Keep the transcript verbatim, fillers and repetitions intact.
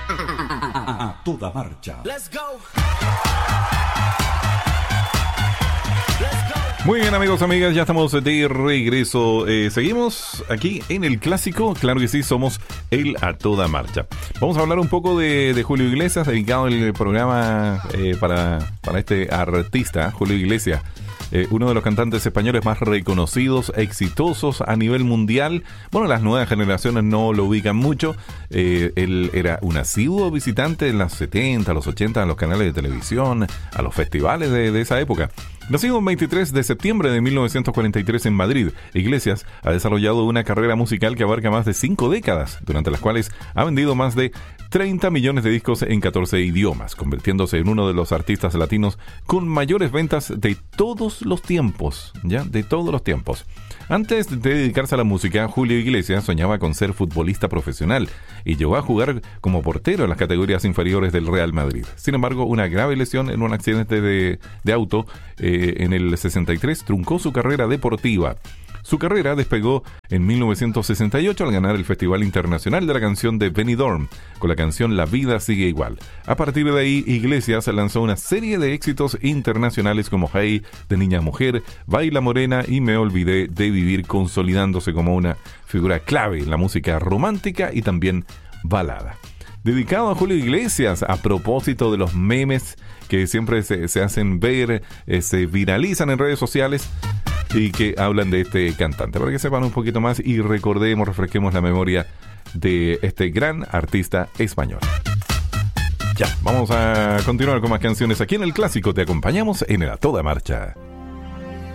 A toda marcha. Let's go. Muy bien, amigos, amigas, ya estamos de regreso. Eh, seguimos aquí en el clásico. Claro que sí, somos el A Toda Marcha. Vamos a hablar un poco de, de Julio Iglesias, dedicado el programa eh, para, para este artista, Julio Iglesias. Eh, uno de los cantantes españoles más reconocidos, exitosos a nivel mundial. Bueno, las nuevas generaciones no lo ubican mucho. Eh, él era un asiduo visitante en los setenta, los ochenta, a los canales de televisión, a los festivales de, de esa época. Nacido el veintitrés de septiembre de mil novecientos cuarenta y tres en Madrid, Iglesias ha desarrollado una carrera musical que abarca más de cinco décadas, durante las cuales ha vendido más de treinta millones de discos en catorce idiomas, convirtiéndose en uno de los artistas latinos con mayores ventas de todos los tiempos, ¿ya? De todos los tiempos. Antes de dedicarse a la música, Julio Iglesias soñaba con ser futbolista profesional y llegó a jugar como portero en las categorías inferiores del Real Madrid. Sin embargo, una grave lesión en un accidente de, de auto eh, en el sesenta y tres truncó su carrera deportiva. Su carrera despegó en mil novecientos sesenta y ocho al ganar el Festival Internacional de la Canción de Benidorm con la canción La Vida Sigue Igual. A partir de ahí, Iglesias lanzó una serie de éxitos internacionales como Hey, de Niña a Mujer, Baila Morena y Me Olvidé de Vivir, consolidándose como una figura clave en la música romántica y también balada. Dedicado a Julio Iglesias, a propósito de los memes que siempre se, se hacen ver, eh, se viralizan en redes sociales y que hablan de este cantante, para que sepan un poquito más y recordemos, refresquemos la memoria de este gran artista español. Ya, vamos a continuar con más canciones aquí en el clásico. Te acompañamos en el A Toda Marcha.